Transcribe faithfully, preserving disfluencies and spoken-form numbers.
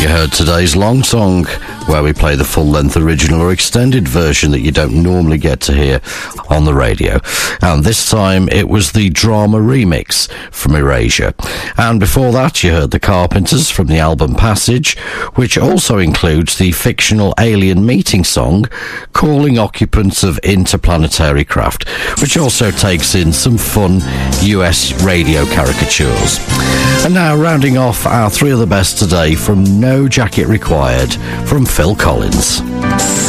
You heard today's long song, where we play the full-length original or extended version that you don't normally get to hear on the radio. And this time it was the drama remix from Erasure. And before that you heard the Carpenters from the album Passage, which also includes the fictional alien meeting song Calling Occupants of Interplanetary Craft, which also takes in some fun U S radio caricatures. And now rounding off our three of the best today from No Jacket Required from Phil Collins.